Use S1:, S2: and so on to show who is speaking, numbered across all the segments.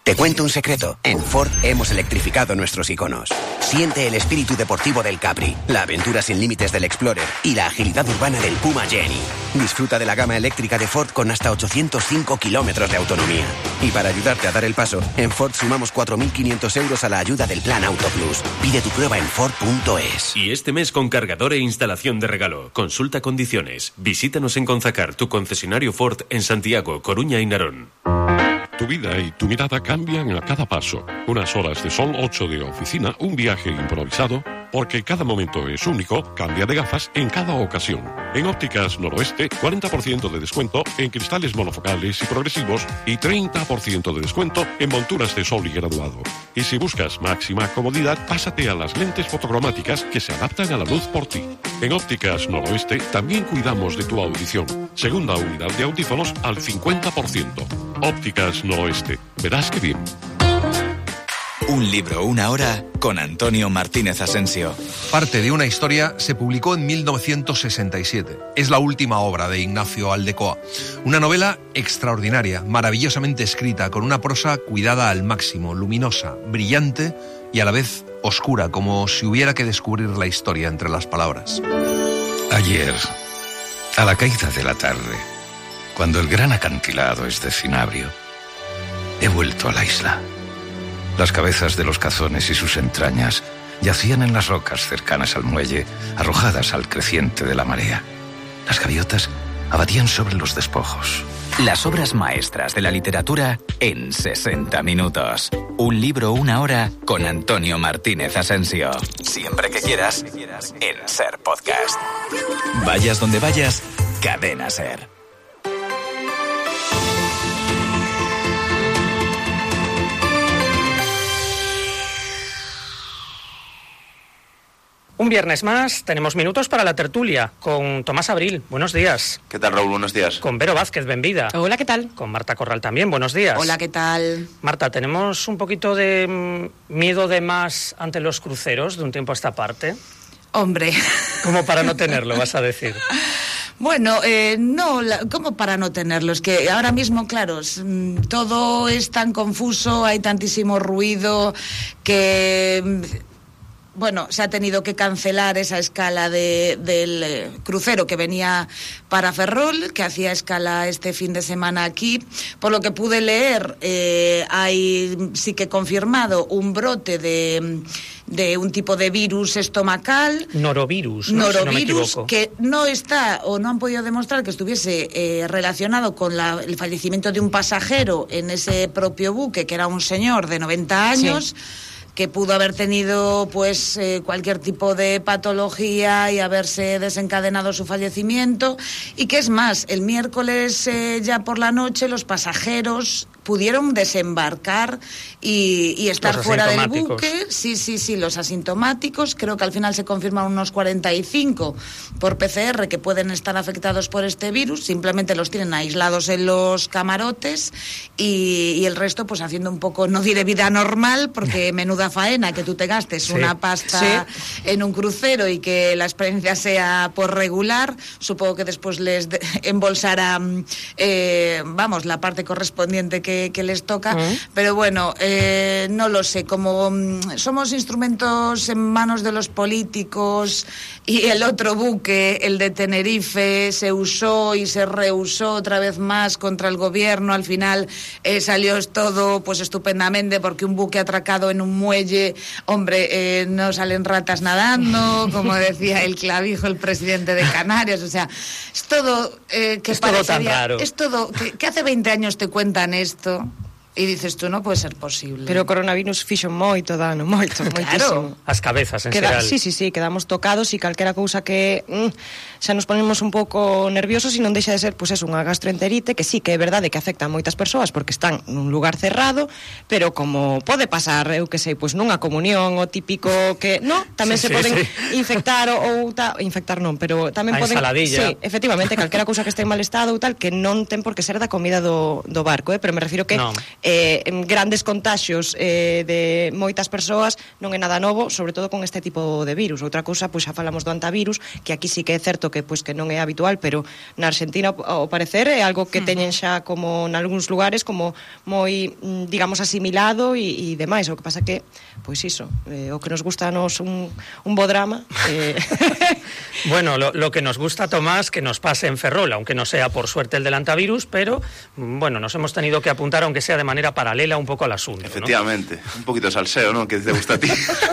S1: Te cuento un secreto. En Ford hemos electrificado nuestros iconos. Siente el espíritu deportivo del Capri, la aventura sin límites del Explorer y la agilidad urbana del Puma Jenny. Disfruta de la gama eléctrica de Ford con hasta 805 kilómetros de autonomía. Y para ayudarte a dar el paso, en Ford sumamos 4.500 euros a la ayuda del Plan Auto Plus. Pide tu prueba en Ford.es.
S2: Y este mes con cargador e instalación de regalo. Consulta condiciones. Visítanos en Conzacar, tu concesionario Ford en Santiago, Coruña y Narón.
S3: Tu vida y tu mirada cambian a cada paso. Unas horas de sol, 8 de oficina, un viaje improvisado. Porque cada momento es único, cambia de gafas en cada ocasión. En Ópticas Noroeste, 40% de descuento en cristales monofocales y progresivos y 30% de descuento en monturas de sol y graduado. Y si buscas máxima comodidad, pásate a las lentes fotocromáticas que se adaptan a la luz por ti. En Ópticas Noroeste también cuidamos de tu audición. Segunda unidad de audífonos al 50%. Ópticas Noroeste. Verás que bien.
S4: Un libro, una hora, con Antonio Martínez Asensio.
S5: Parte de una historia se publicó en 1967. Es la última obra de Ignacio Aldecoa. Una novela extraordinaria, maravillosamente escrita, con una prosa cuidada al máximo, luminosa, brillante y a la vez oscura, como si hubiera que descubrir la historia entre las palabras.
S6: Ayer, a la caída de la tarde, cuando el gran acantilado es de cinabrio, he vuelto a la isla. Las cabezas de los cazones y sus entrañas yacían en las rocas cercanas al muelle, arrojadas al creciente de la marea. Las gaviotas abatían sobre los despojos.
S4: Las obras maestras de la literatura en 60 minutos. Un libro, una hora, con Antonio Martínez Asensio. Siempre que quieras, en SER Podcast. Vayas donde vayas, Cadena SER.
S7: Un viernes más, tenemos minutos para la tertulia con Tomás Abril. Buenos días.
S8: ¿Qué tal, Raúl? Buenos días.
S7: Con Vero Vázquez, benvida.
S9: Hola, ¿qué tal?
S7: Con Marta Corral también, buenos días.
S9: Hola, ¿qué tal?
S7: Marta, tenemos un poquito de miedo de más ante los cruceros de un tiempo a esta parte.
S9: Hombre.
S7: Como para no tenerlo, vas a decir.
S9: Bueno, no, ¿cómo para no tenerlo? Es que ahora mismo, claro, todo es tan confuso, hay tantísimo ruido que... Bueno, se ha tenido que cancelar esa escala del crucero que venía para Ferrol, que hacía escala este fin de semana aquí. Por lo que pude leer, hay sí que confirmado un brote de un tipo de virus estomacal.
S7: Norovirus, ¿no?
S9: Norovirus,
S7: si no me equivoco.
S9: Que no está o no han podido demostrar que estuviese relacionado con el fallecimiento de un pasajero en ese propio buque, que era un señor de 90 años. Sí. Que pudo haber tenido pues cualquier tipo de patología y haberse desencadenado su fallecimiento, y que es más, el miércoles ya por la noche los pasajeros pudieron desembarcar y estar fuera del buque. Sí, los asintomáticos, creo que al final se confirman unos 45 por PCR que pueden estar afectados por este virus, simplemente los tienen aislados en los camarotes y el resto pues haciendo un poco, no diré vida normal, porque menuda faena que tú te gastes una pasta en un crucero y que la experiencia sea por regular. Supongo que después les embolsarán la parte correspondiente que les toca, pero bueno, no lo sé, como somos instrumentos en manos de los políticos y el otro buque, el de Tenerife, se usó y se reusó otra vez más contra el gobierno, al final salió todo pues estupendamente, porque un buque atracado en un muelle, hombre, no salen ratas nadando, como decía el clavijo, el presidente de Canarias, o sea, es todo
S7: es todo tan raro.
S9: Es todo, que hace 20 años te cuentan esto y dices tú, no puede ser posible.
S10: Pero o coronavirus fixo moito dano, moitísimo.
S7: Claro, as cabezas en xeral.
S10: Sí, quedamos tocados e calquera cousa que xa nos ponemos un pouco nerviosos e non deixa de ser, pois, unha gastroenterite, que sí, que é verdade que afecta a moitas persoas porque están nun lugar cerrado, pero como pode pasar, eu que sei, pois nunha comunión, o típico que, no, tamén se poden infectar ou infectar non, pero tamén poden...
S7: ensaladilla.
S10: Sí, efectivamente, calquera cousa que este en mal estado ou tal, que non ten por que ser da comida do barco, pero me refiro que...
S7: No.
S10: grandes contaxios de moitas persoas non é nada novo, sobre todo con este tipo de virus. Outra cousa, pois xa falamos do antivirus, que aquí sí que é certo que non é habitual, pero na Argentina, ao parecer, é algo que teñen xa como nalgúns lugares como moi, digamos, asimilado e demais. O que pasa que, pois iso, o que nos gusta a nos un bo drama.
S7: Bueno, lo que nos gusta, Tomás, que nos pase en Ferrol, aunque no sea por suerte el del antivirus, pero bueno, nos hemos tenido que apuntar, aunque sea de manera paralela, un poco al asunto.
S8: Efectivamente, ¿no? Un poquito de salseo, ¿no? Que te gusta a ti.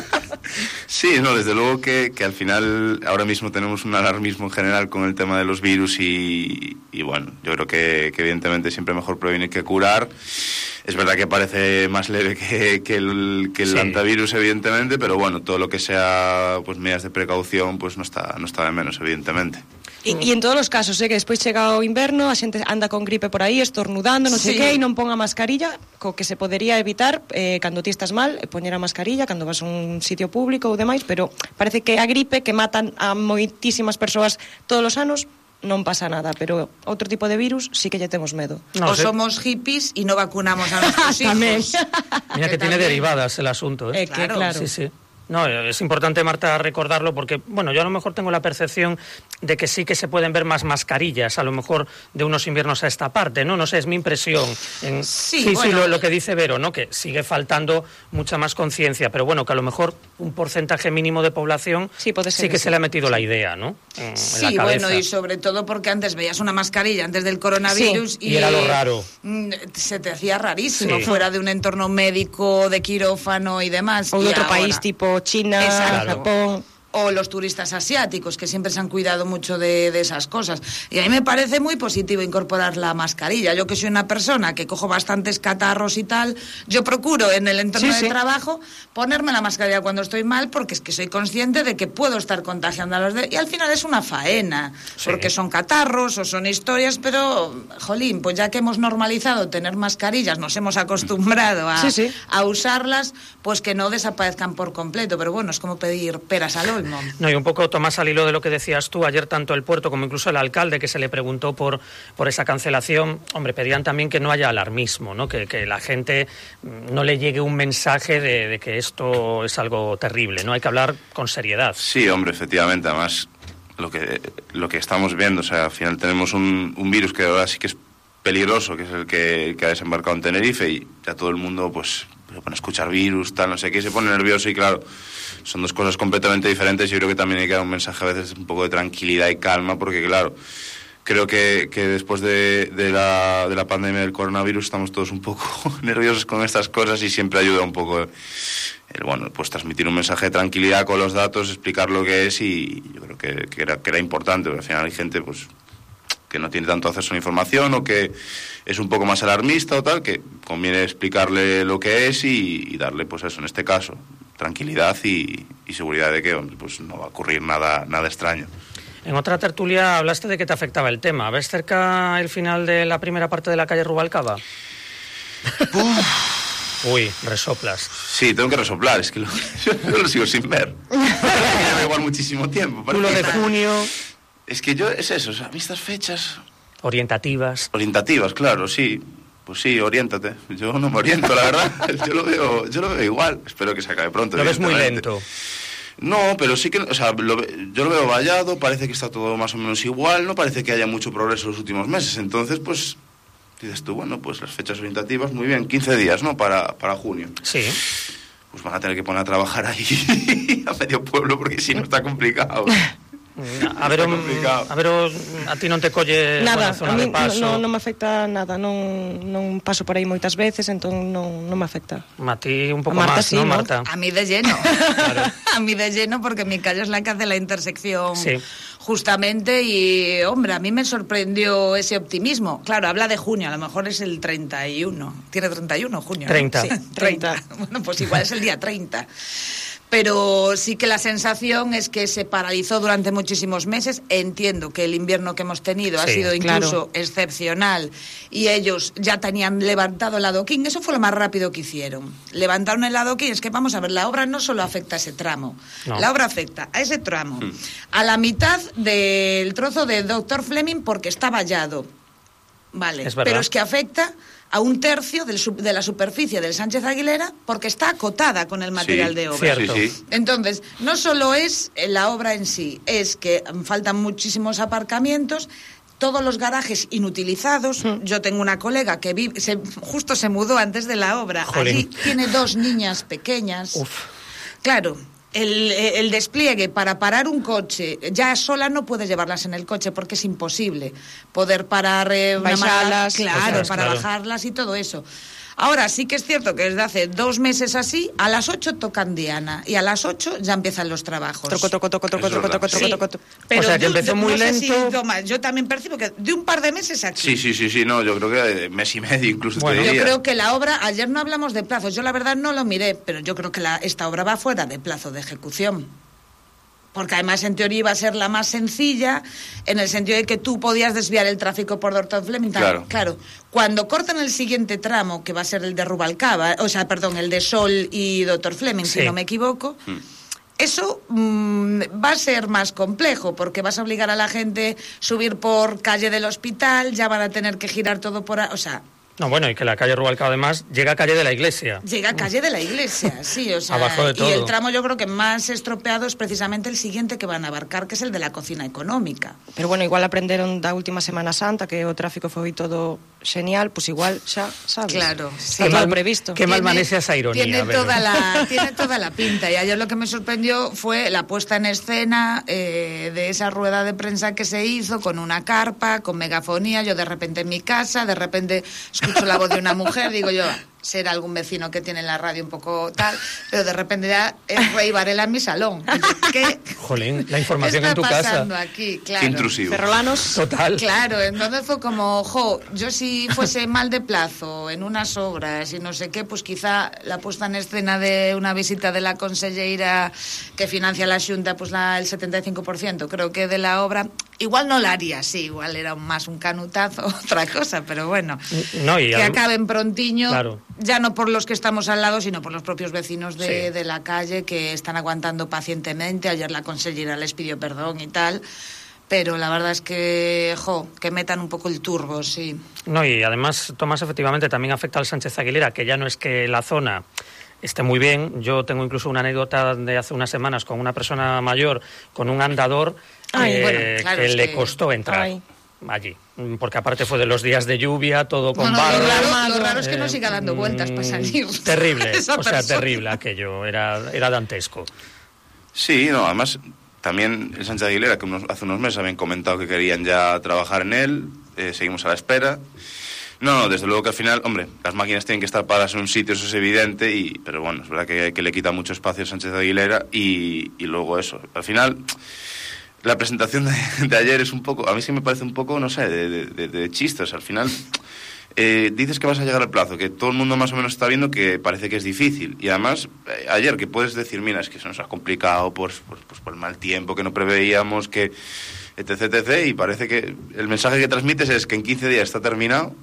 S8: Sí, no, desde luego que al final ahora mismo tenemos un alarmismo en general con el tema de los virus y bueno, yo creo que evidentemente siempre mejor prevenir que curar. Es verdad que parece más leve que el sí. Antivirus, evidentemente, pero bueno, todo lo que sea pues medidas de precaución pues no está de menos, evidentemente.
S10: E en todos os casos, que despois chega o inverno, a xente anda con gripe por aí, estornudando, non sei que, e non pon a mascarilla, co que se podería evitar cando ti estás mal, poñer a mascarilla cando vas a un sitio público ou demais, pero parece que a gripe, que matan a moitísimas persoas todos os anos, non pasa nada, pero outro tipo de virus sí que lle temos medo.
S9: No, somos hippies y no vacunamos a nuestros hijos.
S7: Mira que tiene derivadas el asunto, ¿eh?
S10: Claro.
S7: Sí, sí. No, es importante, Marta, recordarlo porque, bueno, yo a lo mejor tengo la percepción de que sí que se pueden ver más mascarillas, a lo mejor de unos inviernos a esta parte, ¿no? No sé, es mi impresión. Sí, lo que dice Vero, ¿no? Que sigue faltando mucha más conciencia, pero bueno, que a lo mejor un porcentaje mínimo de población sí que se le ha metido la idea, ¿no?
S9: Sí, bueno, y sobre todo porque antes veías una mascarilla antes del coronavirus
S7: y era lo raro.
S9: Se te hacía rarísimo, fuera de un entorno médico, de quirófano y demás.
S10: O de otro país tipo China, Japón.
S9: O los turistas asiáticos, que siempre se han cuidado mucho de esas cosas. Y a mí me parece muy positivo incorporar la mascarilla. Yo que soy una persona que cojo bastantes catarros y tal, yo procuro en el entorno de trabajo ponerme la mascarilla cuando estoy mal, porque es que soy consciente de que puedo estar contagiando a los demás. Y al final es una faena, porque son catarros o son historias, pero, jolín, pues ya que hemos normalizado tener mascarillas, nos hemos acostumbrado a usarlas, pues que no desaparezcan por completo. Pero bueno, es como pedir peras al olmo.
S7: No, y un poco, Tomás, al hilo de lo que decías tú, ayer tanto el puerto como incluso el alcalde, que se le preguntó por esa cancelación, hombre, pedían también que no haya alarmismo, ¿no? Que la gente no le llegue un mensaje de que esto es algo terrible, ¿no? Hay que hablar con seriedad.
S8: Sí, hombre, efectivamente, además lo que estamos viendo, o sea, al final tenemos un virus que ahora sí que es peligroso, que es el que ha desembarcado en Tenerife, y ya todo el mundo pues se pone a escuchar virus, tal, no sé qué, se pone nervioso, y claro, son dos cosas completamente diferentes. Yo creo que también hay que dar un mensaje a veces un poco de tranquilidad y calma, porque claro, creo que después de la pandemia del coronavirus estamos todos un poco nerviosos con estas cosas, y siempre ayuda un poco pues transmitir un mensaje de tranquilidad con los datos, explicar lo que es, y yo creo que era importante, porque al final hay gente pues que no tiene tanto acceso a la información o que es un poco más alarmista o tal, que conviene explicarle lo que es y darle, pues eso, en este caso, tranquilidad y seguridad de que pues no va a ocurrir nada extraño.
S7: En otra tertulia hablaste de que te afectaba el tema. ¿Ves cerca el final de la primera parte de la calle Rubalcaba? Uy, resoplas.
S8: Sí, tengo que resoplar, es que yo lo sigo sin ver. Me igual muchísimo tiempo.
S7: Tú lo de junio...
S8: Es que es eso, o sea, a mí estas fechas...
S7: Orientativas,
S8: claro, sí. Pues sí, oriéntate. Yo no me oriento, la verdad. Yo lo veo igual. Espero que se acabe pronto.
S7: Lo ves muy lento.
S8: No, pero sí que, o sea, yo lo veo vallado, parece que está todo más o menos igual, no parece que haya mucho progreso en los últimos meses. Entonces, pues, dices tú, bueno, pues las fechas orientativas, muy bien, 15 días, ¿no? Para junio.
S7: Sí.
S8: Pues van a tener que poner a trabajar ahí a medio pueblo, porque si no está complicado.
S10: A ver,
S7: a ti non te colle
S10: nada,
S7: zona de paso.
S10: Non me afecta nada, non paso por aí moitas veces, entón non me afecta.
S7: A ti un pouco máis,
S10: sí,
S7: ¿no, Marta?
S9: A mí de lleno.
S7: Claro.
S9: A mí de lleno, porque mi calle es la que hace la intersección justamente, y hombre, a mí me sorprendió ese optimismo. Claro, habla de junio, a lo mejor es el 31. ¿Tiene 31 junio?
S7: 30.
S9: Sí, 30. Bueno, pues igual es el día 30. Pero sí que la sensación es que se paralizó durante muchísimos meses. Entiendo que el invierno que hemos tenido ha sido incluso excepcional, y ellos ya tenían levantado el adoquín. Eso fue lo más rápido que hicieron. Levantaron el adoquín. Es que vamos a ver, la obra no solo afecta a ese tramo, la obra afecta a ese tramo, a la mitad del trozo de Dr. Fleming, porque está vallado. Vale, pero es que afecta a 1/3 de la superficie del Sánchez Aguilera porque está acotada con el material de obra.
S8: Sí.
S9: Entonces, no solo es la obra en sí, es que faltan muchísimos aparcamientos, todos los garajes inutilizados. Yo tengo una colega que justo se mudó antes de la obra.
S7: Jolín.
S9: Allí tiene 2 niñas pequeñas.
S7: Uf.
S9: Claro, el despliegue para parar un coche, ya sola no puedes llevarlas en el coche porque es imposible poder parar
S10: bajarlas,
S9: para bajarlas y todo eso. Ahora sí que es cierto que desde hace 2 meses así, a las 8 tocan Diana y a las 8 ya empiezan los trabajos.
S7: Pero o sea, que empezó muy lento.
S9: Yo también percibo que de un par de meses aquí.
S8: Sí, no, yo creo que de mes y medio incluso.
S7: Bueno,
S8: te diría.
S9: Yo creo que la obra, ayer no hablamos de plazos, yo la verdad no lo miré, pero yo creo que esta obra va fuera de plazo de ejecución. Porque además en teoría iba a ser la más sencilla, en el sentido de que tú podías desviar el tráfico por Dr. Fleming. Claro. Cuando cortan el siguiente tramo, que va a ser el de Rubalcaba, el de Sol y Dr. Fleming, si no me equivoco, eso va a ser más complejo, porque vas a obligar a la gente a subir por calle del hospital, ya van a tener que girar todo por...
S7: No, bueno, y que la calle Rubalcaba además llega a calle de la Iglesia.
S9: Llega a calle de la Iglesia, sí,
S7: abajo de todo.
S9: Y el tramo yo creo que más estropeado es precisamente el siguiente que van a abarcar, que es el de la cocina económica.
S10: Pero bueno, igual aprenderon da última Semana Santa que o tráfico foi todo genial, pues igual xa sabes.
S9: Claro, sí.
S10: Está mal previsto.
S7: Qué mal maneja esa ironía.
S9: Tiene toda la pinta. Y ayer lo que me sorprendió fue la puesta en escena de esa rueda de prensa que se hizo con una carpa, con megafonía. Yo de repente en mi casa, de repente escucho la voz de una mujer, digo yo, será algún vecino que tiene la radio un poco tal, pero de repente ya es Rey Varela en mi salón. ¿Qué?
S7: Jolín, la información en tu casa.
S9: ¿Qué está pasando aquí? Claro.
S8: Qué intrusivo.
S10: Ferrolanos.
S7: Total.
S9: Claro, entonces fue como, yo si fuese mal de plazo en unas obras y no sé qué, pues quizá la puesta en escena de una visita de la conselleira que financia la Xunta, pues el 75%, creo que de la obra, igual no la haría así, igual era más un canutazo, otra cosa, pero bueno,
S7: no,
S9: que acaben prontiño.
S7: Claro.
S9: Ya no por los que estamos al lado, sino por los propios vecinos de la calle que están aguantando pacientemente. Ayer la consellera les pidió perdón y tal, pero la verdad es que, que metan un poco el turbo, sí.
S7: No, y además, Tomás, efectivamente también afecta al Sánchez Aguilera, que ya no es que la zona esté muy bien. Yo tengo incluso una anécdota de hace unas semanas con una persona mayor con un andador que le costó entrar allí, porque aparte fue de los días de lluvia, todo con barro.
S9: Lo raro es que no siga dando vueltas para salir.
S7: Terrible, terrible aquello, era dantesco.
S8: Sí, no, además también el Sánchez Aguilera, que hace unos meses habían comentado que querían ya trabajar en él, seguimos a la espera. No, desde luego que al final, hombre, las máquinas tienen que estar paradas en un sitio, eso es evidente, pero bueno, es verdad que le quita mucho espacio a Sánchez Aguilera y luego eso. Al final, la presentación de ayer es un poco, a mí sí me parece un poco, no sé, de chistes. Al final, dices que vas a llegar al plazo, que todo el mundo más o menos está viendo que parece que es difícil. Y además, ayer que puedes decir, mira, es que se nos ha complicado por el mal tiempo que no preveíamos, que etc, y parece que el mensaje que transmites es que en 15 días está terminado.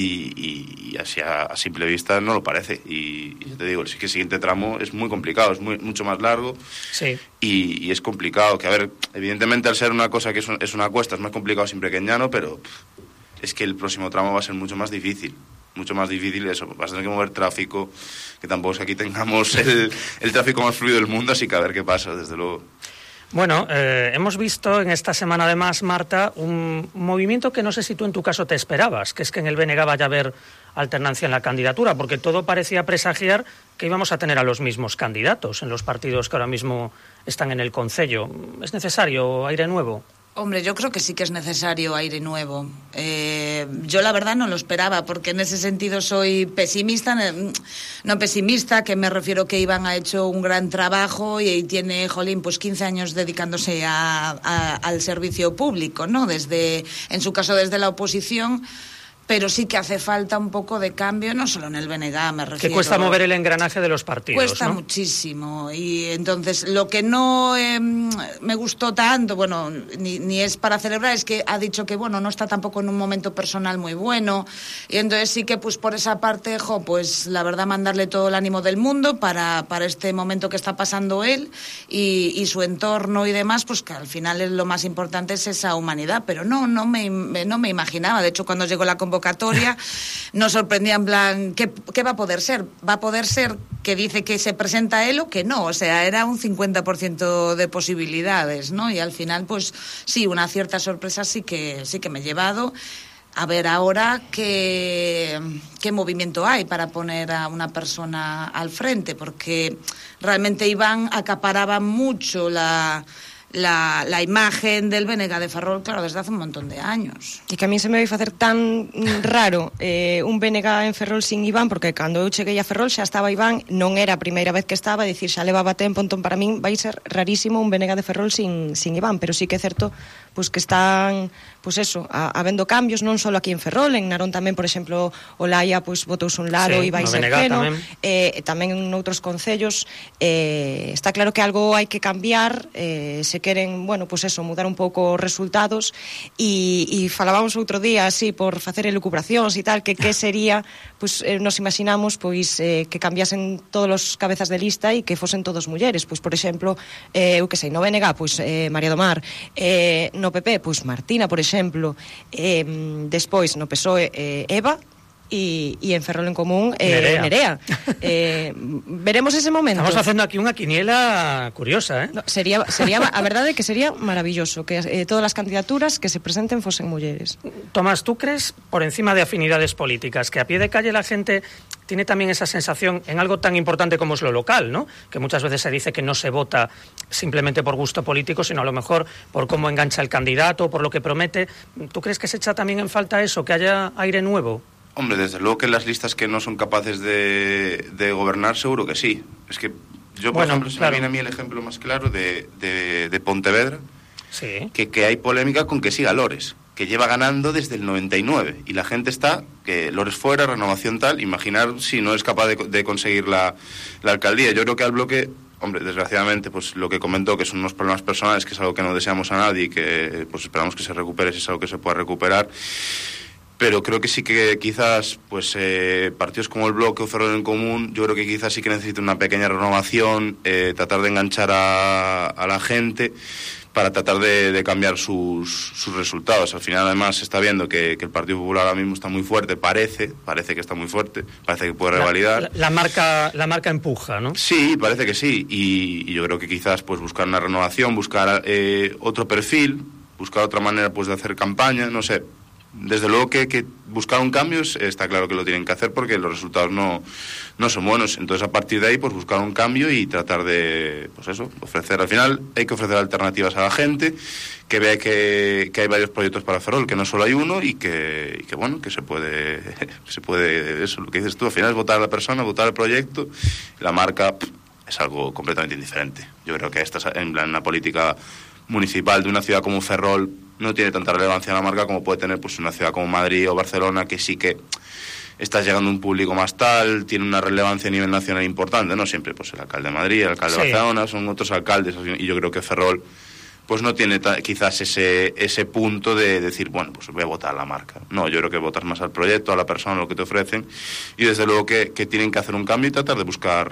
S8: Y así a simple vista no lo parece. Y te digo, el siguiente tramo es muy complicado, es mucho más largo.
S7: Sí.
S8: Y es complicado, que a ver, evidentemente al ser una cosa que es una cuesta es más complicado siempre que en llano, pero es que el próximo tramo va a ser mucho más difícil. Mucho más difícil eso, vas a tener que mover tráfico, que tampoco es que aquí tengamos el tráfico más fluido del mundo, así que a ver qué pasa, desde luego.
S7: Bueno, hemos visto en esta semana además, Marta, un movimiento que no sé si tú en tu caso te esperabas, que es que en el BNG vaya a haber alternancia en la candidatura, porque todo parecía presagiar que íbamos a tener a los mismos candidatos en los partidos que ahora mismo están en el concello. ¿Es necesario aire nuevo?
S9: Hombre, yo creo que sí que es necesario aire nuevo. Yo la verdad no lo esperaba, porque en ese sentido soy pesimista, no pesimista, que me refiero que Iván ha hecho un gran trabajo y tiene, pues 15 años dedicándose al servicio público, ¿no? En su caso desde la oposición. Pero sí que hace falta un poco de cambio, no solo en el BNG, me refiero.
S7: Que cuesta mover el engranaje de los partidos,
S9: cuesta, ¿no? Muchísimo. Y entonces, lo que no me gustó tanto, bueno, ni es para celebrar, es que ha dicho que, bueno, no está tampoco en un momento personal muy bueno. Y entonces sí que, pues por esa parte, pues la verdad, mandarle todo el ánimo del mundo para este momento que está pasando él y su entorno y demás, pues que al final lo más importante es esa humanidad. Pero no me imaginaba. De hecho, cuando llegó la convocatoria convocatoria, nos sorprendía en plan, ¿qué va a poder ser? ¿Va a poder ser que dice que se presenta él o que no? O sea, era un 50% de posibilidades, ¿no? Y al final, pues sí, una cierta sorpresa sí que me he llevado. A ver ahora qué movimiento hay para poner a una persona al frente, porque realmente Iván acaparaba mucho la imagen del BNG de Ferrol, claro, desde hace un montón de años.
S10: E que a mí se me vai facer tan raro un BNG en Ferrol sin Iván, porque cando eu cheguei a Ferrol xa estaba Iván, non era a primeira vez que estaba, dicir, xa levaba tempo, entón para min vai ser rarísimo un BNG de Ferrol sin Iván, pero sí que é certo pues que están, pues eso, habendo cambios non só aquí en Ferrol, en Narón tamén, por exemplo, Olaia pues botouse un lado e vai ser pleno, tamén en outros concellos, está claro que algo hai que cambiar, se queren, bueno, pues eso, mudar un pouco os resultados, e falábamos outro día así por facer elucubracións e tal, que sería, pues nos imaginamos pois que cambiasen todos os cabezas de lista e que fosen todos mulleres, pois por exemplo, eu que sei, no BNG, pois María do Mar, no PP, pois Martina, por exemplo, despois no PSOE Eva, e en Ferrol en Común Nerea. Veremos ese momento.
S7: Estamos facendo aquí unha quiniela curiosa,
S10: No, sería a verdade é que sería maravilloso que todas as candidaturas que se presenten fosen mulleres.
S7: Tomás, ¿tú crees, por encima de afinidades políticas, que a pie de calle la gente tiene también esa sensación en algo tan importante como es lo local, ¿no? Que muchas veces se dice que no se vota simplemente por gusto político, sino a lo mejor por cómo engancha el candidato, por lo que promete. ¿Tú crees que se echa también en falta eso, que haya aire nuevo?
S8: Hombre, desde luego que las listas que no son capaces de gobernar, seguro que sí. Es que yo, por ejemplo, se me viene a mí el ejemplo más claro de Pontevedra,
S7: sí,
S8: que hay polémica con que siga Lores, que lleva ganando desde el 99, y la gente está, que Lores fuera, renovación tal, imaginar si no es capaz de conseguir la alcaldía. Yo creo que al bloque, hombre, desgraciadamente, pues lo que comentó, que son unos problemas personales, que es algo que no deseamos a nadie y que pues esperamos que se recupere, si es algo que se pueda recuperar. Pero creo que sí que quizás pues partidos como el Bloque o Ferrol en Común, yo creo que quizás sí que necesitan una pequeña renovación, tratar de enganchar a la gente para tratar de cambiar sus resultados. Al final, además, se está viendo que el Partido Popular ahora mismo está muy fuerte, parece que está muy fuerte, parece que puede revalidar.
S7: La marca empuja, ¿no?
S8: Sí, parece que sí, y yo creo que quizás pues buscar una renovación, buscar otro perfil, buscar otra manera pues de hacer campaña, no sé. Desde luego que buscar un cambio está claro que lo tienen que hacer porque los resultados no son buenos. Entonces, a partir de ahí, pues buscar un cambio y tratar de, pues eso, ofrecer. Al final hay que ofrecer alternativas a la gente, que vea que hay varios proyectos para Ferrol, que no solo hay uno y que bueno, que se puede, eso, lo que dices tú, al final es votar a la persona, votar al proyecto. La marca es algo completamente indiferente. Yo creo que en la política municipal de una ciudad como Ferrol no tiene tanta relevancia la marca como puede tener pues una ciudad como Madrid o Barcelona, que sí que está llegando a un público más tal, tiene una relevancia a nivel nacional importante, no siempre pues el alcalde de Madrid, el alcalde de Barcelona, son otros alcaldes, y yo creo que Ferrol pues no tiene quizás ese punto de decir, bueno, pues voy a votar a la marca. No, yo creo que votas más al proyecto, a la persona, a lo que te ofrecen, y desde luego que tienen que hacer un cambio y tratar de buscar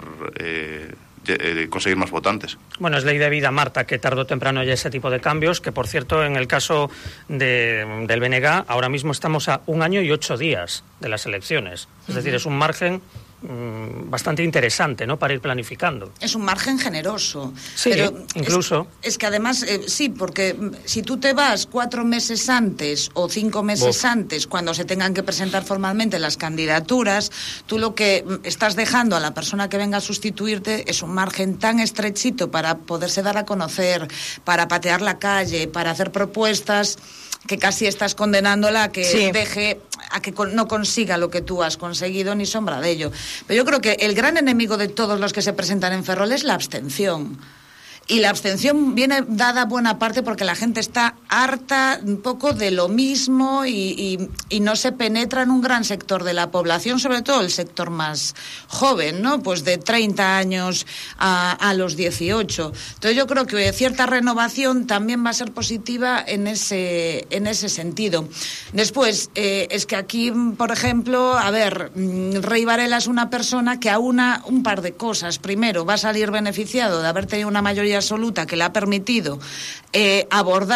S8: conseguir más votantes.
S7: Bueno, es ley de vida, Marta, que tarde o temprano haya ese tipo de cambios, que por cierto, en el caso del BNG, ahora mismo estamos a 1 año y 8 días de las elecciones. Es decir, es un margen bastante interesante, ¿no?, para ir planificando.
S9: Es un margen generoso.
S7: Sí,
S9: pero
S7: incluso.
S9: Es que además, sí, porque si tú te vas 4 meses antes o 5 meses antes, cuando se tengan que presentar formalmente las candidaturas, tú lo que estás dejando a la persona que venga a sustituirte es un margen tan estrechito para poderse dar a conocer, para patear la calle, para hacer propuestas, que casi estás condenándola a que deje, a que no consiga lo que tú has conseguido, ni sombra de ello. Pero yo creo que el gran enemigo de todos los que se presentan en Ferrol es la abstención. Y la abstención viene dada buena parte porque la gente está harta un poco de lo mismo y no se penetra en un gran sector de la población, sobre todo el sector más joven, ¿no? Pues de 30 años a los 18. Entonces yo creo que cierta renovación también va a ser positiva en ese sentido. Después, es que aquí, por ejemplo, a ver, Rey Varela es una persona que aúna un par de cosas. Primero, va a salir beneficiado de haber tenido una mayoría absoluta que le ha permitido abordar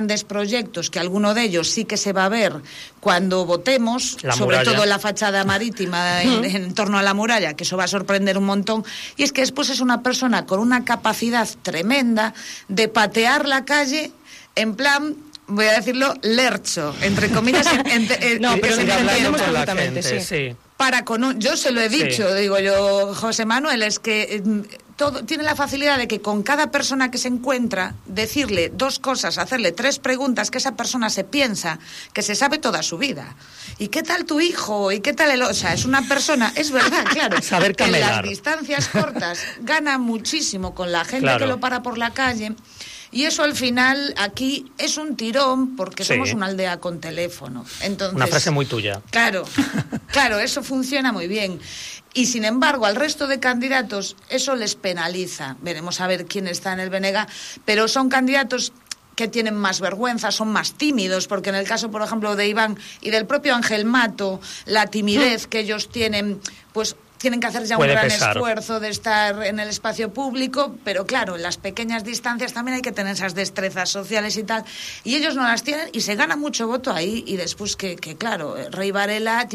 S9: grandes proyectos, que alguno de ellos sí que se va a ver cuando votemos, sobre todo la fachada marítima en torno a la muralla, que eso va a sorprender un montón. Y es que después es una persona con una capacidad tremenda de patear la calle en plan, voy a decirlo, lercho, entre comillas.
S7: No, pero entendemos perfectamente, sí.
S9: Yo se lo he dicho, digo yo, José Manuel, es que tiene la facilidad de que con cada persona que se encuentra, decirle 2 cosas, hacerle 3 preguntas que esa persona se piensa, que se sabe toda su vida. ¿Y qué tal tu hijo? ¿Y qué tal o sea, es una persona, es verdad, claro,
S7: saber camelar.
S9: En las distancias cortas gana muchísimo con la gente que lo para por la calle. Y eso al final aquí es un tirón porque somos una aldea con teléfono. Entonces,
S7: una frase muy tuya.
S9: Claro, eso funciona muy bien. Y sin embargo, al resto de candidatos eso les penaliza. Veremos a ver quién está en el BNG, pero son candidatos que tienen más vergüenza, son más tímidos, porque en el caso, por ejemplo, de Iván y del propio Ángel Mato, la timidez que ellos tienen, pues tienen que hacer ya un gran esfuerzo de estar en el espacio público, pero claro, en las pequeñas distancias también hay que tener esas destrezas sociales y tal, y ellos no las tienen y se gana mucho voto ahí, y después que claro, Rey Varela